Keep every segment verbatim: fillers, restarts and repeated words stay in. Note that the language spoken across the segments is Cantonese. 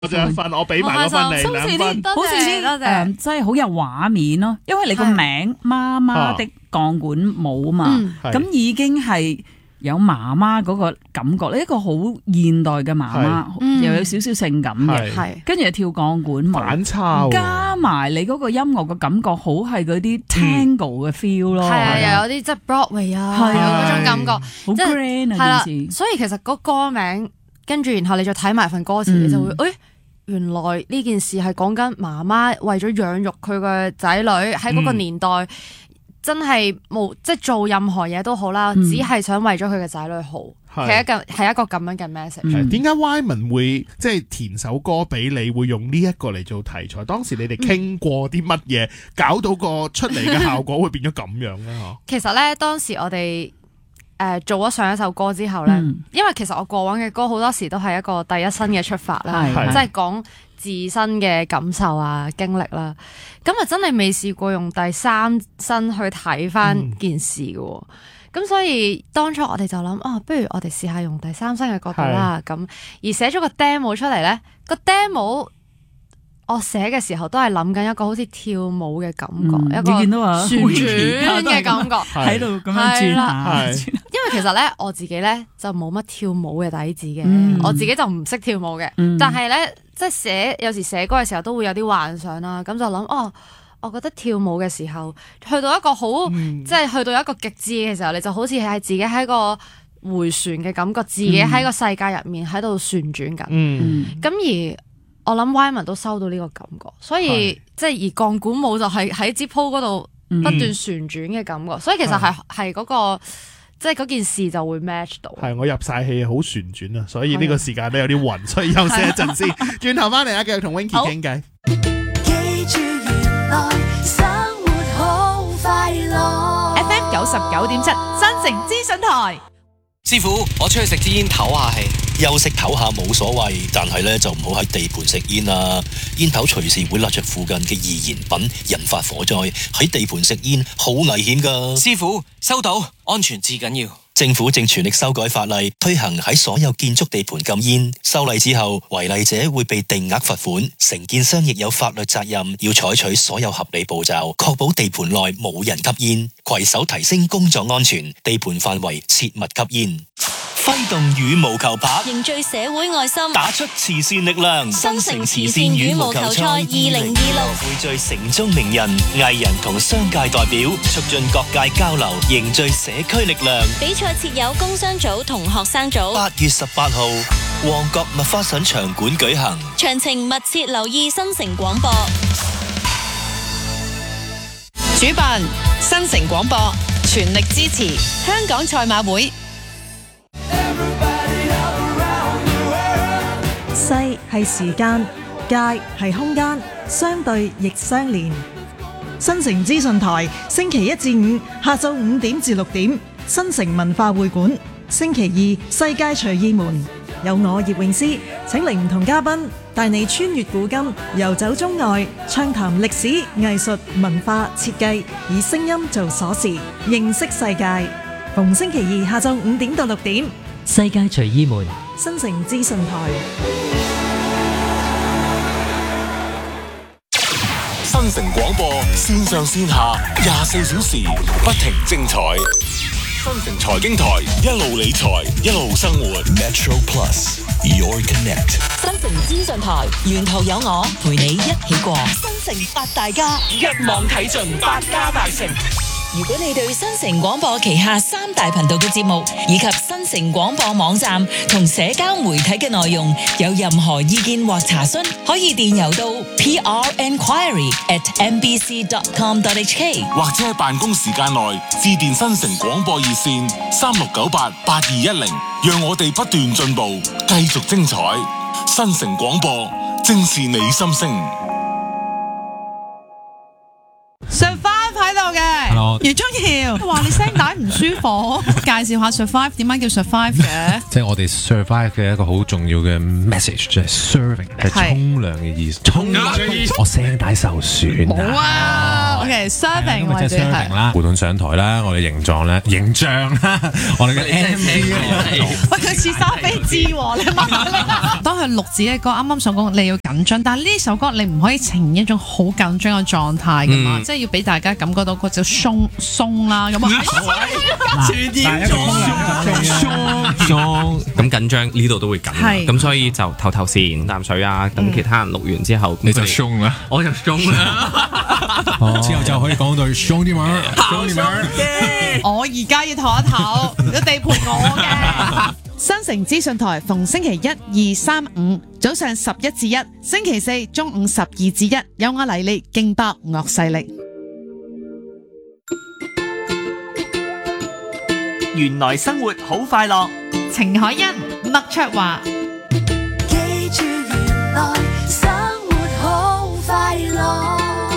我就一分，我俾埋嗰分你兩分， 好似啲誒，真係好有畫面咯。因為你個名媽媽的鋼管舞啊嘛，咁已經係有媽媽嗰個感覺咧，一個好現代嘅媽媽，又有少少性感嘅，跟住又跳鋼管舞， 反差， 加埋你嗰個音樂嘅感覺，好係嗰啲 Tango 嘅 feel 咯， 係啊，又有啲即係 Broadway 啊，嗰種感覺， 好 grand 啊件事。 所以其實嗰歌名跟住，然後你再睇埋份歌詞，你就會誒。原來呢件事係講緊媽媽為咗養育佢個仔女，喺嗰個年代、嗯、真係冇即係做任何嘢都好啦，嗯、只係想為咗佢嘅仔女好，係是一個係一個咁樣嘅 message。 點解 Wyman 會即係填首歌俾你，會用呢一個嚟做題材？當時你哋傾過啲乜嘢，搞到個出嚟嘅效果會變咗咁樣咧？嗬， 其實咧當時我哋。誒、呃、做咗上一首歌之後咧，嗯、因為其實我過往嘅歌好多時都係一個第一身嘅出發啦，即係講自身嘅感受啊、經歷啦。咁啊真係未試過用第三身去睇翻件事嘅喎。咁、嗯、所以當初我哋就諗啊、哦，不如我哋試下用第三身嘅角度啦。咁是而寫咗個 demo 出嚟咧，個 demo。我寫嘅時候都係諗緊一個好似跳舞嘅感覺，嗯、一個旋轉嘅感覺喺度咁樣轉下。 因為其實咧我自己咧就冇乜跳舞嘅底子嘅，嗯、我自己就唔識跳舞嘅。嗯、但係咧即係寫有時寫歌嘅時候都會有啲幻想啦，咁就諗哦，我覺得跳舞嘅時候去到一個好、嗯、即係去到一個極致嘅時候，你就好似係自己喺個迴旋嘅感覺，自己喺個世界入面喺度旋轉緊。咁、嗯嗯、而我諗 Wyman 都收到呢個感覺，所以是即係而鋼管舞就係喺支鋪嗰度不斷旋轉嘅感覺，嗯、所以其實係係嗰個即係嗰件事就會 match 到。係我入晒氣，好旋轉啊！所以呢個時間都有啲暈，所以休息一陣先，轉頭翻嚟啊，繼續同 Winky 傾偈。記住原來生活好快樂 F M 九十九點七新城資訊台。 師傅，我出去食支煙唞下氣。休息唞下冇所謂，但係咧就唔好喺地盤食煙啦。煙頭隨時會焫着附近嘅易燃品，引發火災。喺地盤食煙好危險噶。師傅，收到，安全至緊要。政府正全力修改法例，推行喺所有建築地盤禁煙。修例之後，違例者會被定額罰款，承建商亦有法律責任，要採取所有合理步驟，確保地盤內冇人吸煙，攜手提升工作安全，地盤範圍切勿吸煙。揮動羽毛球拍， 凝聚社會愛心， 打出慈善力量。 新城慈善羽毛球賽二零二六匯聚城中名人、藝人同商界代表，促進各界交流，凝聚社區力量。 比賽設有工商組同學生組。 八月十八號，旺角麥花臣場館舉行。 詳情密切留意新城廣播。 主辦新城廣播，全力支持香港賽馬會。 世係時間，界係空間，相對亦相連。新城資訊台星期一至五下晝五點至六點，新城文化會館；星期二世界隨意門，有我葉詠詩請嚟唔同嘉賓，帶你穿越古今，遊走中外，暢談歷史、藝術、文化、設計，以聲音做鎖匙，認識世界。逢星期二下晝五點到六點， 世界隨意門， 新城資訊台。 新城廣播線上線下廿四小時不停精彩。新城財經台一路理財一路生活。Metro Plus Your Connect。 新城資訊台沿途有我陪你一起過。新城八大家一網睇盡百家大成。 如果你對新城廣播旗下三大頻道嘅節目以及新城廣播網站同社交媒體嘅內容有任何意見或查詢，可以電郵到 p r enquiry at m b c dot com dot h k， 或者喺辦公時間內致電新城廣播熱線三六九八八二一零，讓我哋不斷進步，繼續精彩。新城廣播正是你心聲。 余宗耀話你聲帶唔舒服，介紹下 survive 點解叫 survive 嘅？ 即係我哋 survive 嘅一個好重要嘅 message， 就係 serving 係沖涼嘅意思。沖涼，我聲帶受損。冇啊！ OK，serving 為主係。 啦，無論上台啦，我哋形狀咧，形象啦，我哋嘅 M V 喂，佢似沙飛枝喎，你問佢。當佢錄自己嘅歌，啱啱所講你要緊張，但係呢首歌你唔可以呈現一種好緊張嘅狀態噶嘛，即係要俾大家感覺到嗰隻鬆鬆啦咁啊。 傳染咗，鬆咁緊張呢度都會緊，咁所以就唞唞先，啖水啊，等其他人錄完之後， 你就鬆啦， 我就鬆啦， 之後就可以講到鬆啲嘛，鬆啲嘛。 我而家要唞一唞，個地盤我嘅。 新城資訊台逢星期一、二、三、五早上十一至一，星期四中午十二至一，有我黎利勁爆樂勢力。 原來生活好快樂， 程海欣、麥卓華。 記住原來生活好快樂，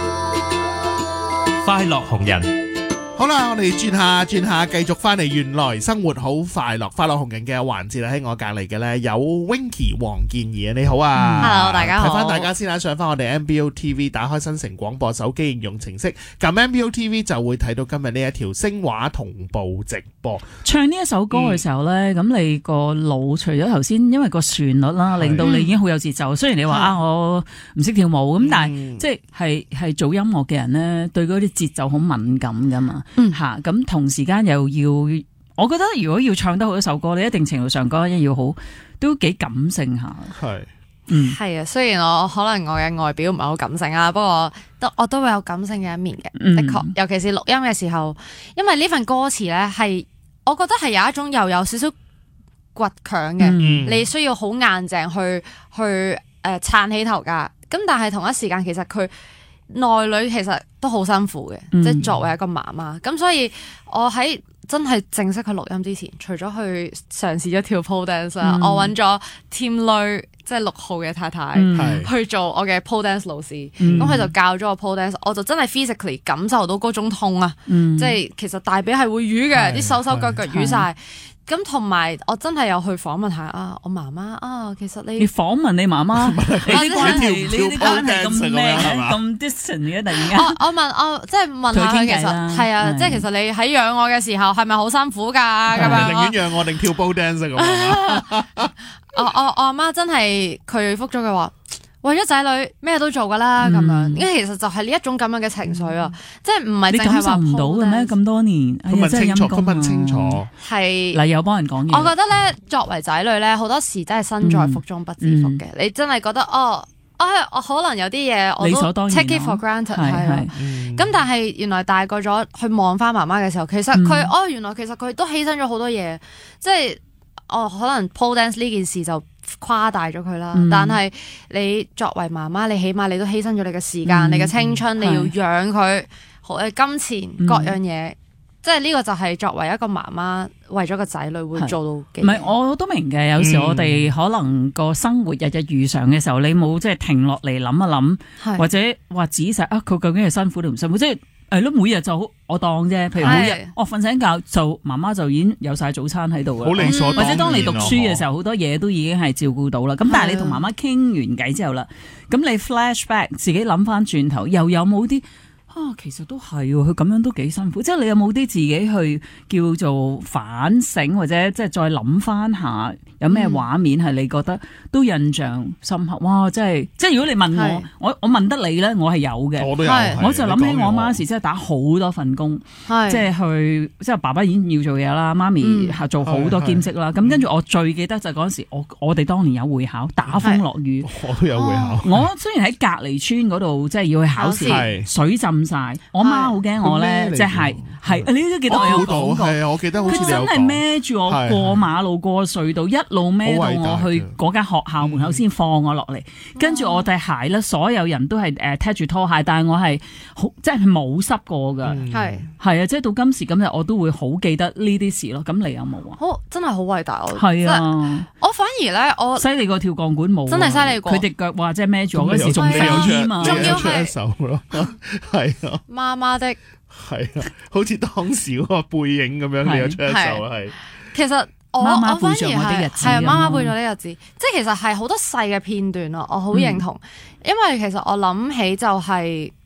快樂紅人。 好啦，我哋轉下轉下，繼續翻嚟原來生活好快樂，快樂紅人嘅環節啦。喺我隔離嘅咧有 Winky 黃健儀啊，你好啊 ，Hello 大家好。 睇翻大家先啦，上翻我哋 M B O T V， 打開新城廣播手機應用程式，撳 M B O T V 就會睇到今日呢一條聲畫同步直播。 唱呢一首歌嘅時候咧，咁、嗯、你個腦除咗頭先，因為個旋律啦，令到你已經好有節奏。雖然你話啊，我唔識跳舞咁，嗯、但係即係係係做音樂嘅人咧，對嗰啲節奏好敏感噶嘛。嗯，吓咁同時間又要，我覺得如果要唱得好一首歌，你一定程度上嗰一要好，都幾感性下。 係， 嗯， 係啊。雖然我可能我嘅外表唔係好感性啊，不過都我都會有感性嘅一面嘅， 嗯、 的確。尤其是錄音嘅時候，因為呢份歌詞咧係，我覺得係有一種又有少少倔強嘅，嗯、你需要好硬淨去去誒撐起頭㗎。咁但係同一時間其實佢內裏其實都好辛苦嘅，嗯、即係作為一個媽媽，咁所以我喺真係正式去錄音之前，除咗去嘗試咗跳 pole dance 啦、嗯，我揾咗 Team Lui 即係六號嘅太太、嗯、去做我嘅 pole dance 老師，咁佢、嗯、就教咗我 pole dance，我就真係 physically 感受到嗰種痛啊，嗯、即係其實大髀係會瘀嘅，啲手手腳腳瘀晒。咁同埋我真係有去訪問下啊，我媽媽啊，其實你你訪問你媽媽，你啲關係你啲關係咁咩嘅， 咁 distant 嘅突然間。 我我問我即係問下佢其實係啊，即係其實你喺養我嘅時候係咪好辛苦㗎？咁樣寧願養我定跳 pole dance 咁啊？ 我我我阿媽真係佢覆咗佢話，為咗仔女咩都做噶啦咁樣，因為其實就係呢一種咁樣嘅情緒啊，即係唔係淨係話唔到嘅咩？咁多年， 佢問清楚，佢問清楚， 係嗱有幫人講嘢。 我覺得咧，作為仔女咧，好多時真係身在福中不知福嘅。你真係覺得哦，我可能有啲嘢我都 take it for granted 係啊。咁但係原來大個咗去望翻媽媽嘅時候，其實佢哦原來其實佢都犧牲咗好多嘢，即係哦可能 pole dance 呢件事就誇大咗佢啦，嗯、但係你作為媽媽，你起碼你都犧牲咗你嘅時間、嗯、你嘅青春，嗯、你要養佢，誒是金錢、嗯、各樣嘢，即係呢個就係作為一個媽媽為咗個仔女會做到幾。唔係， 我都明嘅。有時我哋可能個生活日日如常嘅時候，你冇即係停落嚟諗一諗，是或者話仔細啊，佢究竟係辛苦定唔辛苦？即係係咯，每日就好我當啫。譬如每日我瞓醒覺就媽媽就已經有晒早餐喺度啦， 好理所當然。 或者當你讀書嘅時候，好多嘢都已經係照顧到啦。咁但係你同媽媽傾完偈之後啦，咁你 flashback 自己諗翻轉頭，又有冇啲？啊，其實都係喎，佢咁樣都幾辛苦。即係你有冇啲自己去叫做反省，或者即係再諗翻下有咩畫面係你覺得都印象深刻？哇！真係即係如果你問我，我我問得你咧，我係有嘅。 我都有， 我就諗起我媽時真係打好多份工，即係去即係爸爸已經要做嘢啦，媽咪係做好多兼職啦。咁跟住我最記得就嗰陣時，我我哋當年有會考，打風落雨， 我都有會考。 我雖然喺隔離村嗰度，即係要去考試，水浸晒，我媽好驚我咧，即係係你都記得我有講過， 係啊，我記得好似你有講。 佢真係孭住我過馬路過隧道，一路孭到我去嗰間學校門口先放我落嚟，跟住我對鞋咧，所有人都係誒踢住拖鞋，但係我係好即係冇濕過噶，係係啊，即係到今時今日我都會好記得呢啲事咯。咁你有冇啊？ 好，真係好偉大，我係啊， 我反而咧，我犀利過跳鋼管舞， 真係犀利過。 佢隻腳話即係孭住我嗰時仲飛添啊， 仲要出一手咯，係啊。 媽媽的係啊，好似當時嗰個背影咁樣，你有出一首係。 其實我媽媽我反而係係啊，媽媽背咗呢日子，即係其實係好多細嘅片段咯，我好認同。嗯、因為其實我諗起就係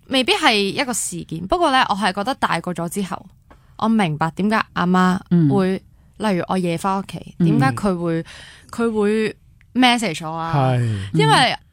未必係一個事件，不過咧，我係覺得大個咗之後，我明白點解阿媽會，嗯、例如我夜翻屋企，點解佢會佢會 message 我啊？因為